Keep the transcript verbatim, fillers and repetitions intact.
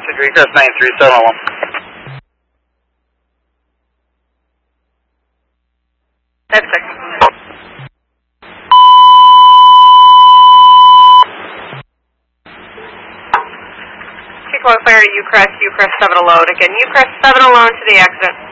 Recross nine three seven one. That's six. Qualifier to U-Crest, U-Crest seven alone. Again, U-Crest seven alone to the exit.